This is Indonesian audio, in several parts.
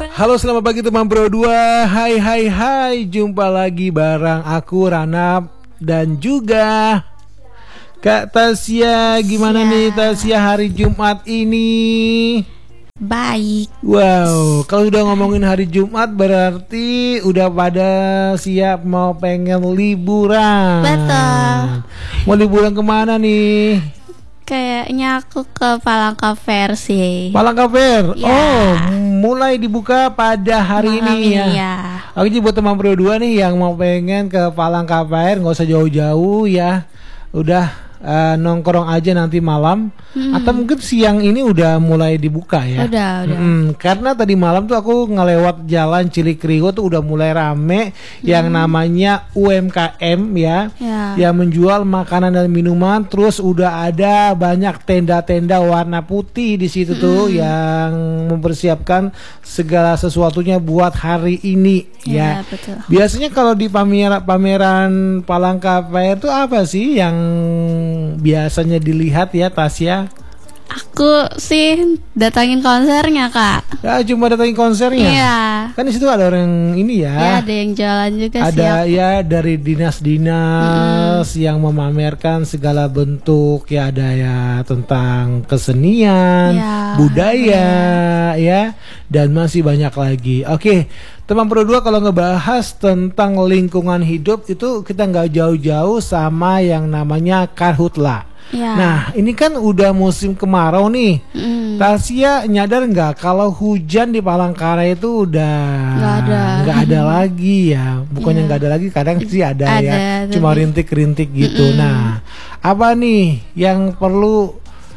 Halo, selamat pagi teman Pro 2. Hai. Jumpa lagi bareng aku Rana dan juga Kak Tasya. Gimana nih Tasya hari Jumat ini? Baik. Wow, kalau udah ngomongin hari Jumat berarti udah pada siap mau pengen liburan. Betul. Mau liburan kemana nih? Kayaknya aku ke Palangka Fair sih. Palangka Fair. Ya. Oh, mulai dibuka pada hari Malam ini ya. ya. Oke, jadi buat teman Pro 2 nih yang mau pengen ke Palangka Fair, nggak usah jauh-jauh ya. Udah nongkrong aja nanti malam atau mungkin siang ini udah mulai dibuka ya. Udah. Karena tadi malam tuh aku ngelewat jalan Cilikriwut tuh udah mulai rame yang namanya UMKM ya. Yang menjual makanan dan minuman, terus udah ada banyak tenda-tenda warna putih di situ tuh yang mempersiapkan segala sesuatunya buat hari ini ya. Betul. Biasanya kalau di pameran Palangka Fair itu apa sih yang biasanya dilihat ya Tasya? Aku sih datangin konsernya, Kak. Ya, cuma datangin konsernya. Iya. Kan di situ ada orang ini ya. Ya, ada yang jualan juga sih. Ada ya dari dinas-dinas yang memamerkan segala bentuk ya, ada ya tentang kesenian, budaya ya, dan masih banyak lagi. Oke, teman Pro 2 kalau ngebahas tentang lingkungan hidup itu kita nggak jauh-jauh sama yang namanya Karhutla. Ya. Nah, ini kan udah musim kemarau nih. Tasya nyadar nggak kalau hujan di Palangkaraya itu udah nggak ada lagi ya? Bukannya nggak ada lagi, kadang sih ada ya, cuma rintik-rintik gitu. Nah, apa nih yang perlu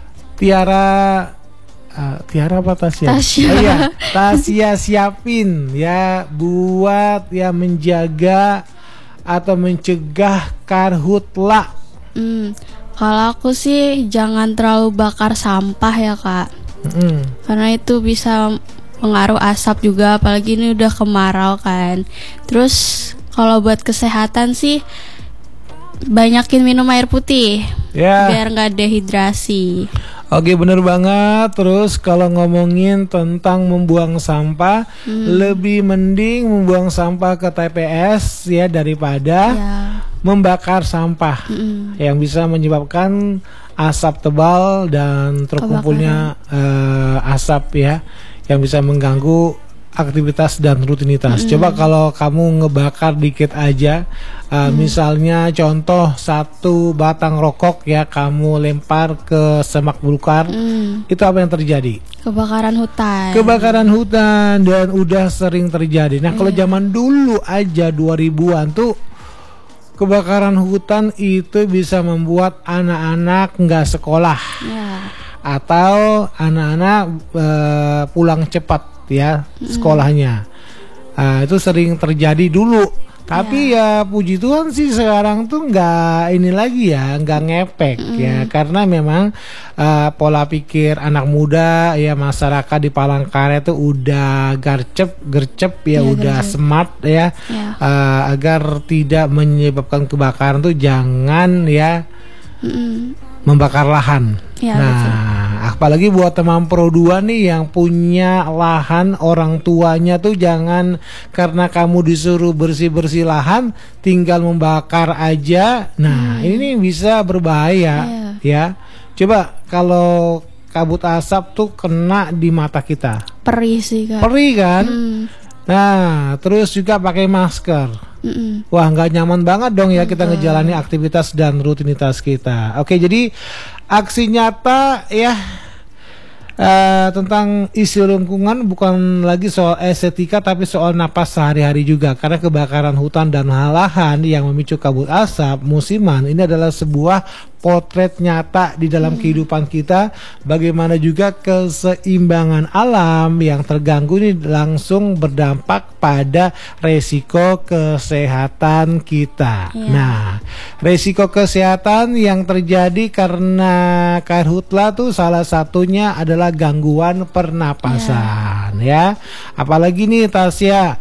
Tiara apa Tasya? Oh iya, Tasya siapin ya buat ya menjaga atau mencegah karhutla. Kalau aku sih jangan terlalu bakar sampah ya, Kak. Karena itu bisa pengaruh asap juga, apalagi ini udah kemarau kan. Terus kalau buat kesehatan sih banyakin minum air putih biar nggak dehidrasi. Oke, bener banget. Terus kalau ngomongin tentang membuang sampah, lebih mending membuang sampah ke TPS ya daripada membakar sampah yang bisa menyebabkan asap tebal dan terkumpulnya asap ya, yang bisa mengganggu aktivitas dan rutinitas. Coba kalau kamu ngebakar dikit aja, misalnya contoh satu batang rokok ya, kamu lempar ke semak belukar, itu apa yang terjadi? Kebakaran hutan dan udah sering terjadi. Nah, kalau zaman dulu aja 2000-an tuh kebakaran hutan itu bisa membuat anak-anak nggak sekolah atau anak-anak pulang cepat ya sekolahnya. Itu sering terjadi dulu. Tapi ya puji Tuhan sih sekarang tuh nggak ini lagi ya, nggak ngepek ya, karena memang pola pikir anak muda ya, masyarakat di Palangkaraya tuh udah gercep ya, udah smart ya, agar tidak menyebabkan kebakaran tuh jangan ya membakar lahan. Apalagi buat teman Pro 2 nih yang punya lahan, orang tuanya tuh jangan karena kamu disuruh bersih-bersih lahan tinggal membakar aja. Nah, ini bisa berbahaya ya. Coba kalau kabut asap tuh kena di mata kita. Perih sih, Kak. Perih kan? Nah, terus juga pakai masker. Wah, nggak nyaman banget dong ya kita ngejalani aktivitas dan rutinitas kita. Oke, jadi aksi nyata ya tentang isu lingkungan bukan lagi soal estetika tapi soal napas sehari-hari juga, karena kebakaran hutan dan lahan yang memicu kabut asap musiman ini adalah sebuah potret nyata di dalam kehidupan kita, bagaimana juga keseimbangan alam yang terganggu ini langsung berdampak pada resiko kesehatan kita. Nah, resiko kesehatan yang terjadi karena karhutla tuh salah satunya adalah gangguan pernapasan ya. Apalagi nih Tasya?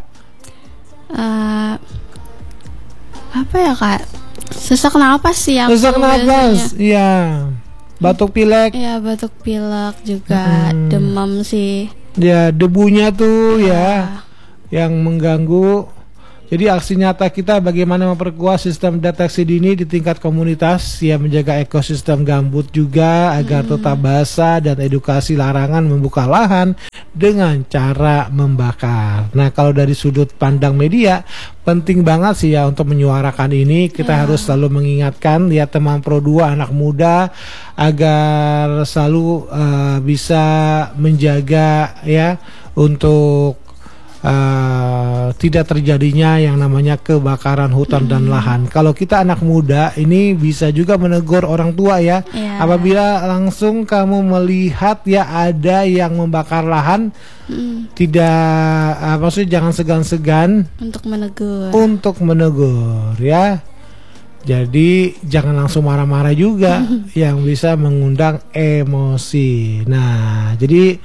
Apa ya, Kak? Sesak napas sih yang sesak napas, iya. Batuk pilek. Iya, batuk pilek juga, demam sih. ya debunya tuh ya yang mengganggu. Jadi aksi nyata kita bagaimana memperkuat sistem deteksi dini di tingkat komunitas, ya menjaga ekosistem gambut juga agar tetap basah, dan edukasi larangan membuka lahan dengan cara membakar. Nah, kalau dari sudut pandang media, penting banget sih ya untuk menyuarakan ini. Kita harus selalu mengingatkan ya teman Pro 2 anak muda agar selalu bisa menjaga ya untuk tidak terjadinya yang namanya kebakaran hutan dan lahan. Kalau kita anak muda ini bisa juga menegur orang tua ya, apabila langsung kamu melihat ya ada yang membakar lahan, tidak maksudnya jangan segan-segan untuk menegur ya. Jadi jangan langsung marah-marah juga yang bisa mengundang emosi. Nah, jadi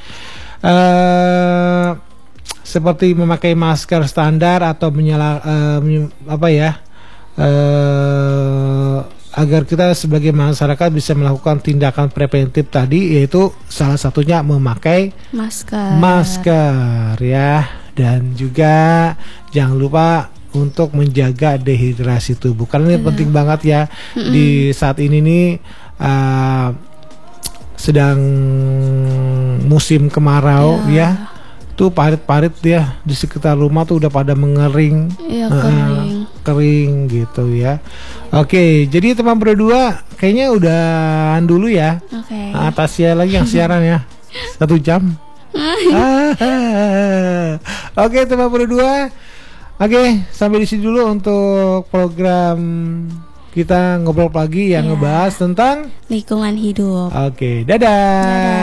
seperti memakai masker standar atau agar kita sebagai masyarakat bisa melakukan tindakan preventif tadi, yaitu salah satunya memakai masker ya, dan juga jangan lupa untuk menjaga dehidrasi tubuh karena ini penting banget ya. Di saat ini nih sedang musim kemarau ya. Tuh parit-parit ya di sekitar rumah tuh udah pada mengering, kering gitu ya. Oke, jadi teman berdua kayaknya udahan dulu ya. Tasya lagi yang siaran ya 1 jam. Oke teman berdua, sampai di sini dulu untuk program kita ngobrol pagi yang ngebahas tentang lingkungan hidup. Oke, dadah.